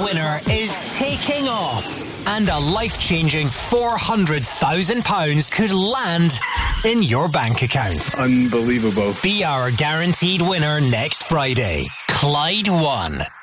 winner is taking off. And a life-changing £400,000 could land in your bank account. Unbelievable. Be our guaranteed winner next Friday. Clyde won.